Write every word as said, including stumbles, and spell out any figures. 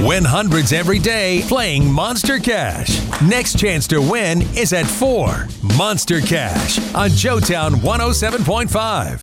Win hundreds every day playing Monster Cash. Next chance to win is at four. Monster Cash on Joetown one oh seven point five.